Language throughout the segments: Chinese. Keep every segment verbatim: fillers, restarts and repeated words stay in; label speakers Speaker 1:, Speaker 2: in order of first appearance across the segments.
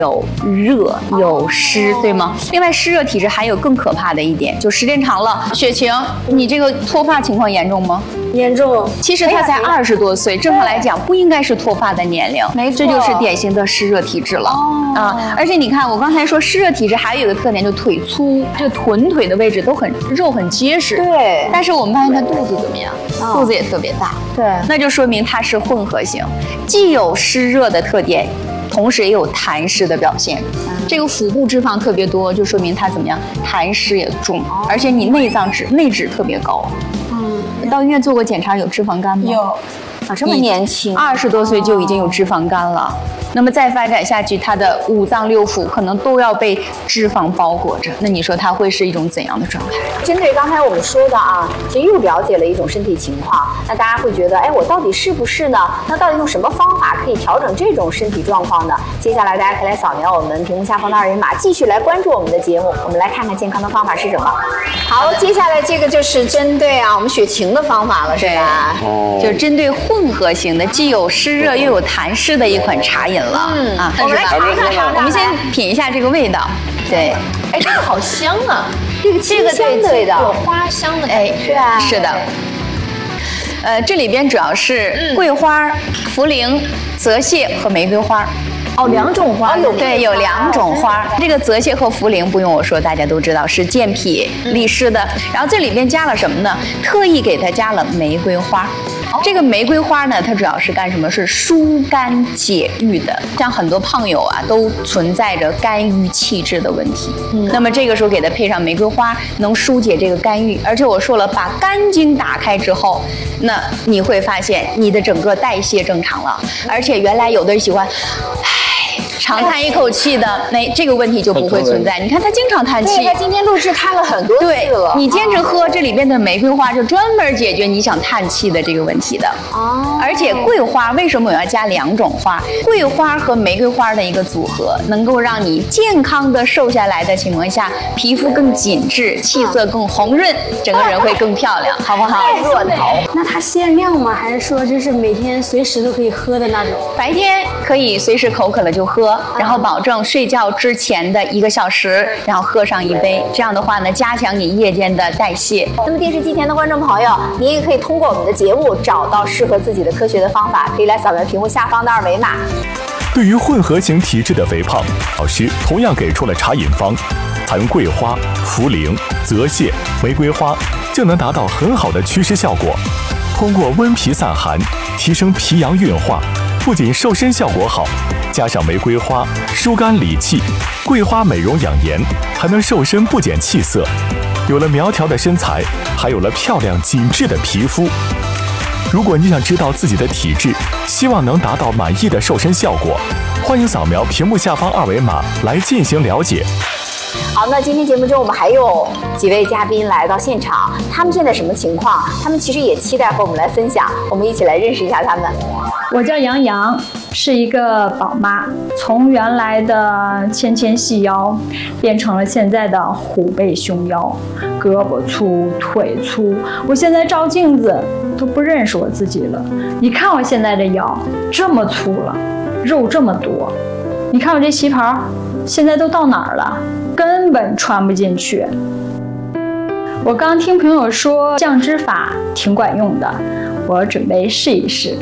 Speaker 1: 有热有湿，对吗？另外，湿热体质还有更可怕的一点，就时间长了，雪晴，你这个脱发情况严重吗？
Speaker 2: 严重。
Speaker 1: 其实他才二十多岁，正常来讲不应该是脱发的年龄，
Speaker 2: 没错，
Speaker 1: 这就是典型的湿热体质了。哦啊，而且你看，我刚才说湿热体质还有一个特点，就腿粗，这个臀腿的位置都很肉很结实。
Speaker 2: 对。
Speaker 1: 但是我们发现他肚子怎么样？哦、肚子也特别大。
Speaker 2: 对。
Speaker 1: 那就说明他是混合型，既有湿热的特点。同时也有痰湿的表现，这个腹部脂肪特别多，就说明它怎么样，痰湿也重，而且你内脏脂内脂特别高。嗯，到医院做过检查，有脂肪肝吗？
Speaker 2: 有。啊，这么年轻，
Speaker 1: 二十多岁就已经有脂肪肝了。那么再发展下去，他的五脏六腑可能都要被脂肪包裹着。那你说他会是一种怎样的状态？
Speaker 2: 针对刚才我们说的啊，其实又了解了一种身体情况。那大家会觉得，哎，我到底是不是呢？那到底用什么方法可以调整这种身体状况呢？接下来大家可以来扫描我们屏幕下方的二维码，继续来关注我们的节目。我们来看看健康的方法是什么。好，接下来这个就是针对啊我们雪晴的方法了，是吧？
Speaker 1: 哦，就针对混合型的，既有湿热又有痰湿的一款茶饮了。嗯啊，
Speaker 2: 我们来尝尝尝尝。
Speaker 1: 我们先品一下这个味道。对，
Speaker 3: 哎，这个好香啊！
Speaker 2: 这个这个香的味道，
Speaker 3: 有花香的，
Speaker 1: 哎，
Speaker 2: 是吧？
Speaker 1: 是的。呃，这里边主要是桂花、茯苓、泽泻和玫瑰花。
Speaker 2: 哦，两种花有
Speaker 1: 对，有两种花。这个泽泻和茯苓不用我说，大家都知道是健脾利湿的。然后这里边加了什么呢？特意给它加了玫瑰花。这个玫瑰花呢，它主要是干什么？是疏肝解郁的。像很多胖友啊，都存在着肝郁气滞的问题。嗯，那么这个时候给它配上玫瑰花，能疏解这个肝郁。而且我说了，把肝经打开之后，那你会发现你的整个代谢正常了。而且原来有的人喜欢，唉，长叹一口气的，那这个问题就不会存在。你看他经常叹气，
Speaker 2: 对，他今天录制看了很多次了。
Speaker 1: 你坚持喝这里边的玫瑰花，就专门解决你想叹气的这个问题的。哦，而且桂花为什么我要加两种花？桂花和玫瑰花的一个组合，能够让你健康的瘦下来的情况下，皮肤更紧致，气色更红润，整个人会更漂亮，好不好？
Speaker 2: 润头。
Speaker 4: 那它限量吗？还是说就是每天随时都可以喝的那种？
Speaker 1: 白天可以随时口渴了就喝，然后保证睡觉之前的一个小时，然后喝上一杯。这样的话呢，加强你夜间的代谢。
Speaker 2: 那么电视机前的观众朋友，您也可以通过我们的节目找到适合自己的科学的方法，可以来扫描屏幕下方的二维码。
Speaker 5: 对于混合型体质的肥胖，老师同样给出了茶饮方，采用桂花、茯苓、泽泻、玫瑰花，就能达到很好的祛湿效果。通过温脾散寒，提升脾阳运化，不仅瘦身效果好，加上玫瑰花疏肝理气，桂花美容养颜，还能瘦身不减气色。有了苗条的身材，还有了漂亮紧致的皮肤。如果你想知道自己的体质，希望能达到满意的瘦身效果，欢迎扫描屏幕下方二维码来进行了解。
Speaker 2: 好，那今天节目中我们还有几位嘉宾来到现场，他们现在什么情况？他们其实也期待和我们来分享，我们一起来认识一下他们。
Speaker 6: 我叫杨洋，是一个宝妈，从原来的纤纤细腰变成了现在的虎背熊腰，胳膊粗腿粗，我现在照镜子都不认识我自己了。你看我现在这腰这么粗了，肉这么多，你看我这旗袍现在都到哪儿了，根本穿不进去。我刚听朋友说降脂法挺管用的，我准备试一试。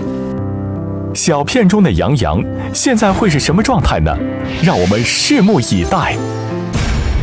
Speaker 5: 小片中的杨洋现在会是什么状态呢？让我们拭目以待。